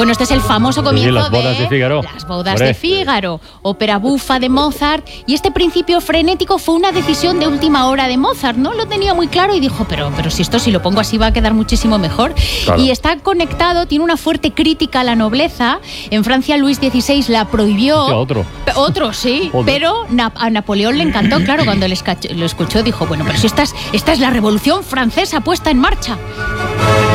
Bueno, este es el famoso comienzo Las bodas de Fígaro. Las bodas de Fígaro, ópera bufa de Mozart. Y este principio frenético fue una decisión de última hora de Mozart. No lo tenía muy claro y dijo, pero si lo pongo así va a quedar muchísimo mejor. Claro. Y está conectado, tiene una fuerte crítica a la nobleza. En Francia Luis XVI la prohibió. Otro, sí. Pero a Napoleón le encantó, claro, cuando lo escuchó dijo, bueno, pero si esta es la Revolución Francesa puesta en marcha.